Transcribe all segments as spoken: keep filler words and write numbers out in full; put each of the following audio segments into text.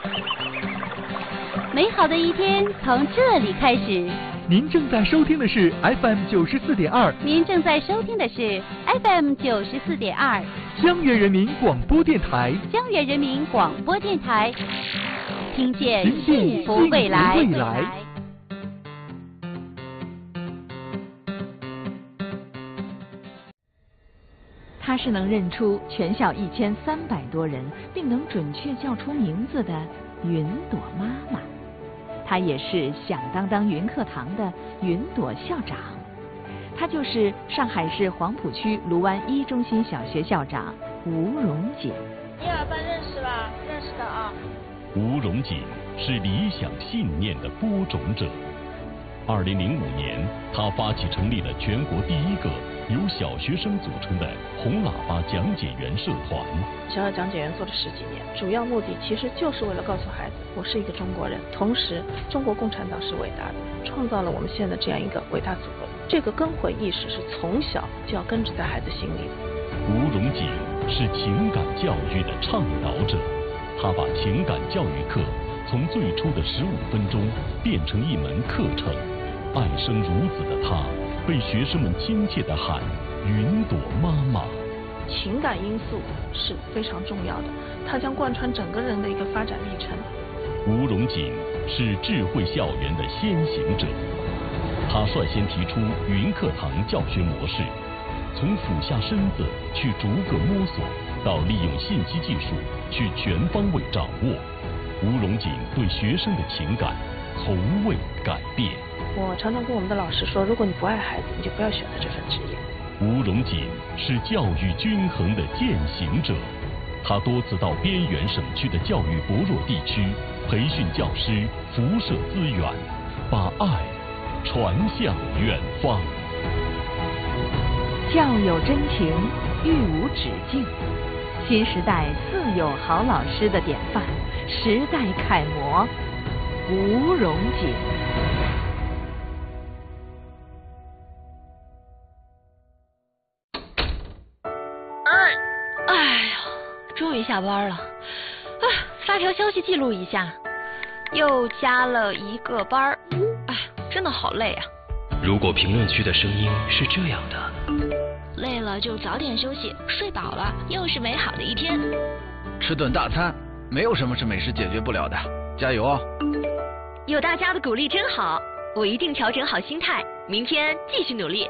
美好的一天从这里开始。 您正在收听的是 F M 九十四点二。 您正在收听的是 F M 九十四点二。 江源人民广播电台。 江源人民广播电台，听见幸福未来。 未来。 他是能认出全校一千三百多人，并能准确叫出名字的云朵妈妈。他也是响当当云课堂的云朵校长。他就是上海市黄浦区卢湾一中心小学校长吴荣锦。 一二班认识吧？认识的啊。 吴荣锦是理想信念的播种者。二零零五年，他发起成立了全国第一个由小学生组成的红喇叭讲解员社团。 小小讲解员做了十几年，主要目的其实就是为了告诉孩子，我是一个中国人，同时中国共产党是伟大的，创造了我们现在这样一个伟大祖国。这个根本意识是从小就要根植在孩子心里的。 吴荣锦是情感教育的倡导者，他把情感教育课从最初的十五分钟变成一门课程。爱生如子的他，被学生们亲切地喊云朵妈妈。 情感因素是非常重要的，它将贯穿整个人的一个发展历程。 吴荣锦是智慧校园的先行者，他率先提出云课堂教学模式，从俯下身子去逐个摸索，到利用信息技术去全方位掌握。吴荣锦对学生的情感从未改变。 我常常跟我们的老师说，如果你不爱孩子，你就不要选择这份职业。 吴荣锦是教育均衡的践行者，他多次到边缘省区的教育薄弱地区培训教师，辐射资源，把爱传向远方。 教有真情，育无止境。新时代自有好老师的典范，时代楷模吴荣锦。 终于下班了，啊，发条消息记录一下，又加了一个班儿，哎，真的好累啊。 如果评论区的声音是这样的， 累了就早点休息，睡饱了又是美好的一天。 吃顿大餐，没有什么是美食解决不了的，加油哦！ 有大家的鼓励真好，我一定调整好心态，明天继续努力。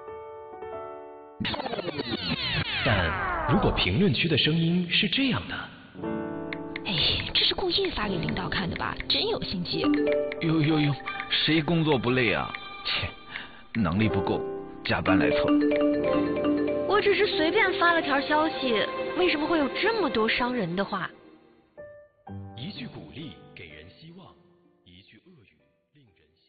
但如果评论区的声音是这样的， 哎，这是故意发给领导看的吧？真有心机。 呦呦呦，谁工作不累啊？切，能力不够，加班来凑。 我只是随便发了条消息，为什么会有这么多伤人的话？ 一句鼓励给人希望，一句恶语令人心。